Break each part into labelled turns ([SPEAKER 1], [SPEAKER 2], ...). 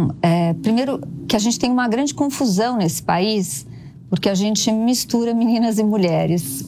[SPEAKER 1] Então, primeiro que a gente tem uma grande confusão nesse país, porque a gente mistura meninas e mulheres.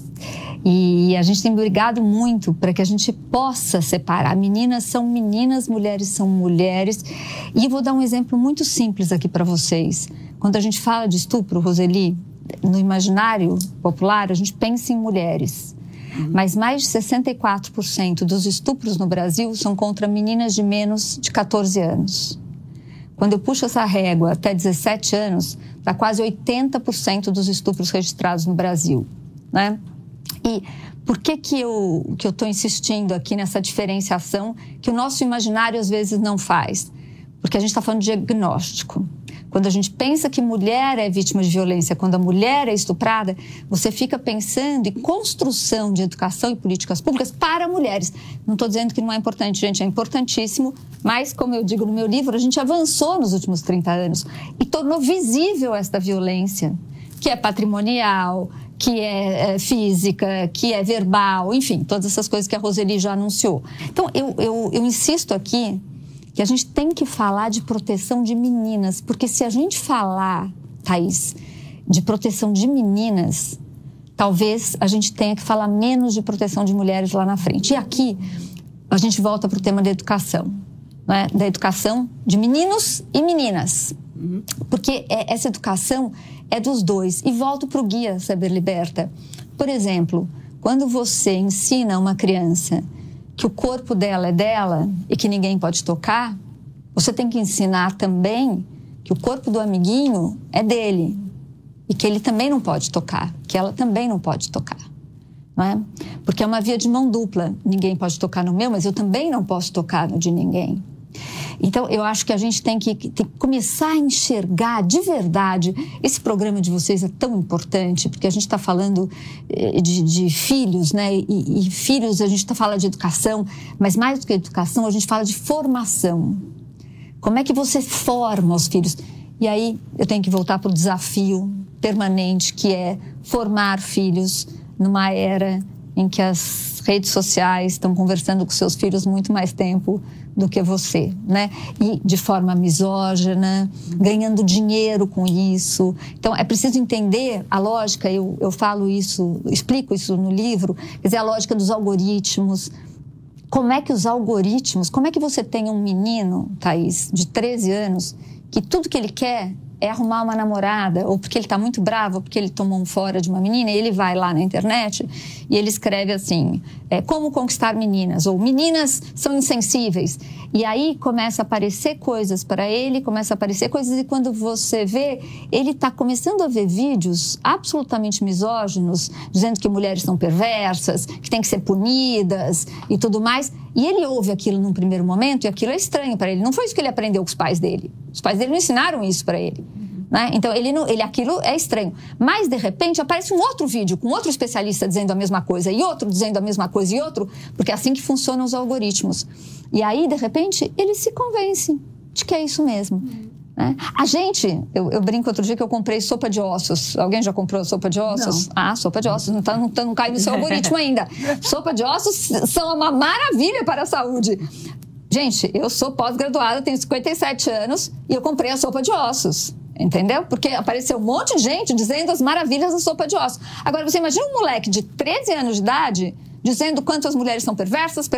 [SPEAKER 1] E a gente tem brigado muito para que a gente possa separar. Meninas são meninas, mulheres são mulheres. E vou dar um exemplo muito simples aqui para vocês. Quando a gente fala de estupro, Roseli, no imaginário popular, a gente pensa em mulheres. Mas mais de 64% dos estupros no Brasil são contra meninas de menos de 14 anos. Quando eu puxo essa régua até 17 anos, dá quase 80% dos estupros registrados no Brasil, né? E por que eu estou insistindo aqui nessa diferenciação que o nosso imaginário às vezes não faz? Porque a gente está falando de diagnóstico. Quando a gente pensa que mulher é vítima de violência, quando a mulher é estuprada, você fica pensando em construção de educação e políticas públicas para mulheres. Não estou dizendo que não é importante, gente, é importantíssimo, mas, como eu digo no meu livro, a gente avançou nos últimos 30 anos e tornou visível esta violência, que é patrimonial, que é física, que é verbal, enfim, todas essas coisas que a Roseli já anunciou. Então, eu insisto aqui que a gente tem que falar de proteção de meninas, porque se a gente falar, Thaís, de proteção de meninas, talvez a gente tenha que falar menos de proteção de mulheres lá na frente. E aqui a gente volta para o tema da educação, né? Da educação de meninos e meninas, porque essa educação é dos dois. E volto para o Guia Saber Liberta. Por exemplo, quando você ensina uma criança que o corpo dela é dela e que ninguém pode tocar, você tem que ensinar também que o corpo do amiguinho é dele e que ele também não pode tocar, que ela também não pode tocar, não é? Porque é uma via de mão dupla. Ninguém pode tocar no meu, mas eu também não posso tocar no de ninguém. Então, eu acho que a gente tem que começar a enxergar de verdade. Esse programa de vocês é tão importante, porque a gente está falando de filhos, né? E filhos, a gente fala de educação, mas mais do que educação, a gente fala de formação. Como é que você forma os filhos? E aí, eu tenho que voltar para o desafio permanente, que é formar filhos numa era em que as redes sociais estão conversando com seus filhos muito mais tempo do que você, né? E de forma misógina, ganhando dinheiro com isso. Então, é preciso entender a lógica, eu falo isso, explico isso no livro, quer dizer, a lógica dos algoritmos. Como é que os algoritmos, como é que você tem um menino, Thaís, de 13 anos, que tudo que ele quer é arrumar uma namorada, ou porque ele está muito bravo, ou porque ele tomou um fora de uma menina, e ele vai lá na internet e ele escreve assim, como conquistar meninas, ou meninas são insensíveis. E aí começa a aparecer coisas para ele, começa a aparecer coisas, e quando você vê, ele está começando a ver vídeos absolutamente misóginos, dizendo que mulheres são perversas, que têm que ser punidas e tudo mais. E ele ouve aquilo num primeiro momento e aquilo é estranho para ele. Não foi isso que ele aprendeu com os pais dele. Os pais dele não ensinaram isso para ele. Né? Então, aquilo é estranho. Mas, de repente, aparece um outro vídeo com outro especialista dizendo a mesma coisa e outro dizendo a mesma coisa e outro, porque é assim que funcionam os algoritmos. E aí, de repente, ele se convence de que é isso mesmo. Né? A gente, eu brinco outro dia que eu comprei sopa de ossos. Alguém já comprou sopa de ossos? Não. Ah, sopa de ossos, não cai no seu algoritmo ainda. Sopa de ossos são uma maravilha para a saúde. Gente, eu sou pós-graduada, tenho 57 anos e eu comprei a sopa de ossos. Entendeu? Porque apareceu um monte de gente dizendo as maravilhas da sopa de ossos. Agora, você imagina um moleque de 13 anos de idade dizendo quanto as mulheres são perversas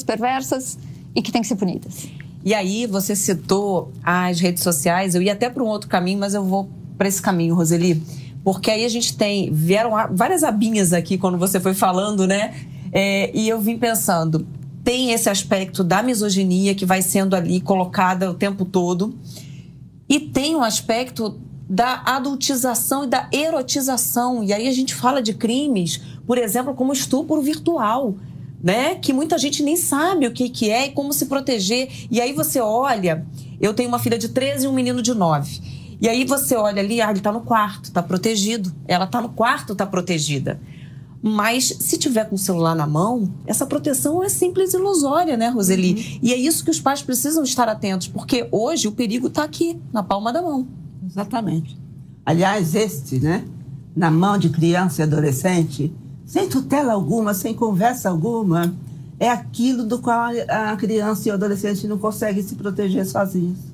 [SPEAKER 1] e que têm que ser punidas.
[SPEAKER 2] E aí, você citou as redes sociais. Eu ia até para um outro caminho, mas eu vou para esse caminho, Roseli. Porque aí a gente vieram várias abinhas aqui quando você foi falando, né? E eu vim pensando, tem esse aspecto da misoginia que vai sendo ali colocada o tempo todo. E tem um aspecto da adultização e da erotização. E aí a gente fala de crimes, por exemplo, como estupro virtual, né? Que muita gente nem sabe o que é e como se proteger. E aí você olha, eu tenho uma filha de 13 e um menino de 9. E aí você olha ali, ele está no quarto, está protegido. Ela está no quarto, está protegida. Mas se tiver com o celular na mão, essa proteção é simples e ilusória, né, Roseli? E é isso que os pais precisam estar atentos, porque hoje o perigo está aqui, na palma da mão.
[SPEAKER 3] Exatamente. Aliás, né, na mão de criança e adolescente, sem tutela alguma, sem conversa alguma, é aquilo do qual a criança e o adolescente não conseguem se proteger sozinhos.